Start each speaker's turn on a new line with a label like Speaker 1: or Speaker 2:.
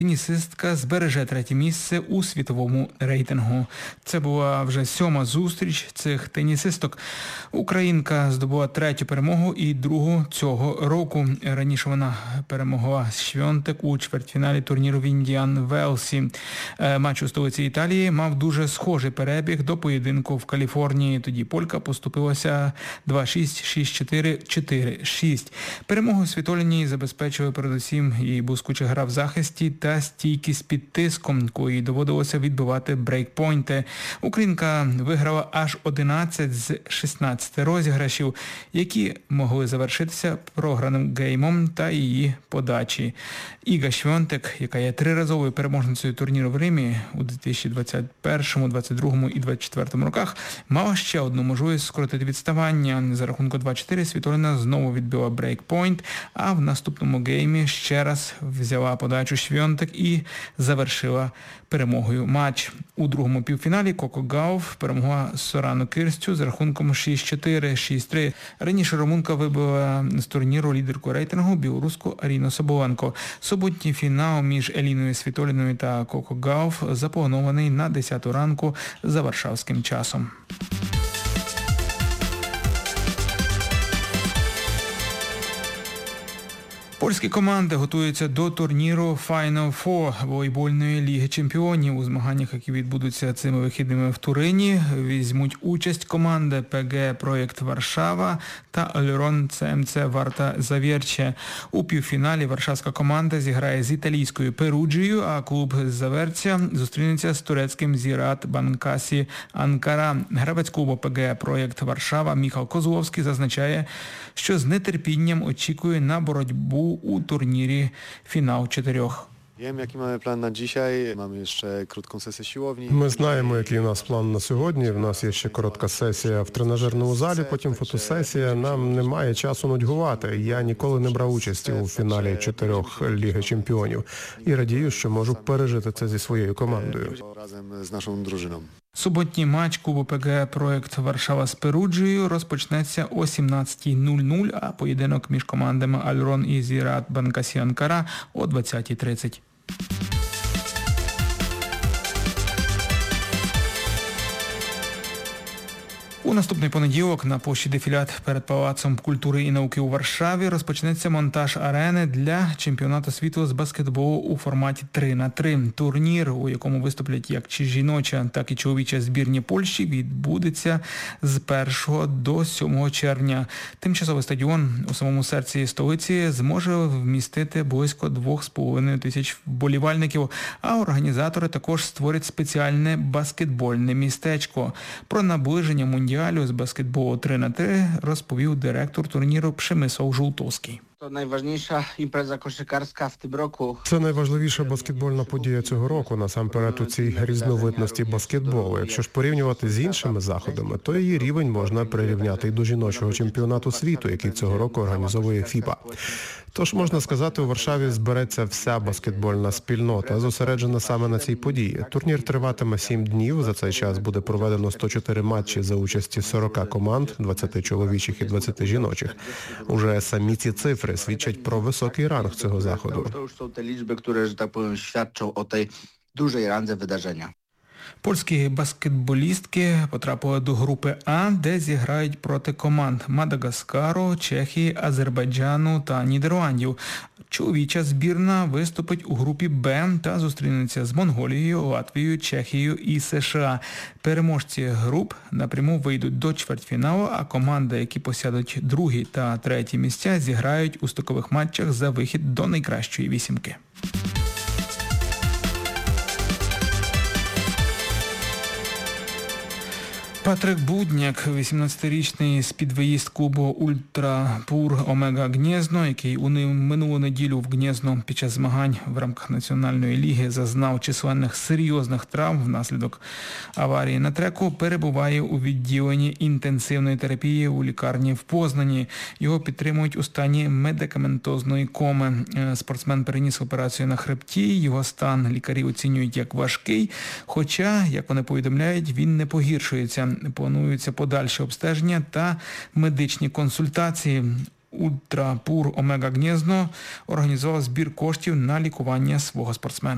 Speaker 1: Тенісистка збереже третє місце у світовому рейтингу. Це була вже 7-ма зустріч цих тенісисток. Українка здобула третю перемогу і другу цього року. Раніше вона перемогла Швьонтек у чвертьфіналі турніру в Індіан Велсі. Матч у столиці Італії мав дуже схожий перебіг до поєдинку в Каліфорнії. Тоді полька поступилася 2-6, 6-4, 4-6. Перемогу Світоліній забезпечили передусім її блискуча гра в захисті та стійкість під тиском, коли їй доводилося відбивати брейкпойнти. Українка виграла аж 11 з 16 розіграшів, які могли завершитися програним геймом та її подачі. Іга Швьонтек, яка є триразовою переможницею турніру в Римі у 2021, 2022 і 2024 роках, мала ще одну можливість скоротити відставання. За рахунку 2-4 Світоліна знову відбила брейкпойнт, а в наступному геймі ще раз взяла подачу Швьонтек і завершила перемогою матч. У другому півфіналі Коко Гауф перемогла Сорану Кирстю з рахунком 6-4, 6-3. Раніше румунка вибила з турніру лідерку рейтингу білоруську Аріну Соболенко. Суботній фінал між Еліною Світоліною та Коко Гауф запланований на 10 ранку за варшавським часом. Польські команди готуються до турніру Final Four волейбольної ліги чемпіонів. У змаганнях, які відбудуться цими вихідними в Турині, візьмуть участь команди ПГ Проєкт Варшава та Ольрон ЦМЦ Варта Завєрче. У півфіналі варшавська команда зіграє з італійською Перуджією, а клуб Заверця зустрінеться з турецьким Зірат Банкасі Анкара. Гравець клубу ПГ Проєкт Варшава Міхал Козловський зазначає, що з нетерпінням очікує на боротьбу у турнірі фінал 4.
Speaker 2: Ми знаємо, який у нас план на сьогодні. В нас є ще коротка сесія в тренажерному залі, потім фотосесія. Нам немає часу нудьгувати. Я ніколи не брав участі у фіналі 4 Ліги чемпіонів. І радію, що можу пережити це зі своєю командою.
Speaker 1: Суботній матч клубу ПГ Проєкт Варшава з Перуджією розпочнеться о 17:00, а поєдинок між командами Ольрон і Зірат Банкасі Анкара о 20:30. У наступний понеділок на площі Дефілят перед Палацом культури і науки у Варшаві розпочнеться монтаж арени для чемпіонату світу з баскетболу у форматі 3х3. Турнір, у якому виступлять як жіноча, так і чоловіча збірні Польщі, відбудеться з 1 до 7 червня. Тимчасовий стадіон у самому серці столиці зможе вмістити близько 2,5 тисяч вболівальників, а організатори також створять спеціальне баскетбольне містечко. Про наближення мундіалю з баскетболу 3х3 розповів директор турніру Przemysław Żółtowski.
Speaker 3: To najważniejsza impreza koszykarska w tym roku.
Speaker 2: Це найважливіша баскетбольна подія цього року, насамперед у цій різновидності баскетболу. Якщо ж порівнювати з іншими заходами, то її рівень можна прирівняти й до жіночого чемпіонату світу, який цього року організовує ФІБА. Тож, можна сказати, у Варшаві збереться вся баскетбольна спільнота, зосереджена саме на цій події. Турнір триватиме 7 днів, за цей час буде проведено 104 матчі за участі 40 команд, 20 чоловічих і 20 жіночих. Уже самі ці цифри свідчать про високий ранг цього заходу.
Speaker 3: To już są te liczby, które, że tak powiem, świadczą o tej dużej randze wydarzenia.
Speaker 1: Польські баскетболістки потрапили до групи А, де зіграють проти команд Мадагаскару, Чехії, Азербайджану та Нідерландів. Чоловіча збірна виступить у групі Б та зустрінеться з Монголією, Латвією, Чехією і США. Переможці груп напряму вийдуть до чвертьфіналу, а команди, які посядуть другі та треті місця, зіграють у стокових матчах за вихід до найкращої вісімки. Патрик Будняк, 18-річний спідвеїст клубу «Ультрапур Омега Гнєзно», який у минулу неділю в Гнєзно під час змагань в рамках Національної ліги зазнав численних серйозних травм внаслідок аварії на треку, перебуває у відділенні інтенсивної терапії у лікарні в Познані. Його підтримують у стані медикаментозної коми. Спортсмен переніс операцію на хребті, його стан лікарі оцінюють як важкий, хоча, як вони повідомляють, він не погіршується. Плануються подальше обстеження та медичні консультації. «Ультрапур Омега Гнєзно» організував збір коштів на лікування свого спортсмена.